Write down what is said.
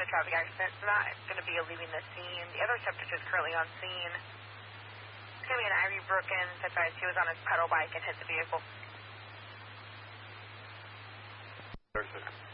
a traffic accident. It's not going to be leaving the scene. The other subject is currently on scene. It's going to be an Ivy Brooklyn. He was on his pedal bike and hit the vehicle.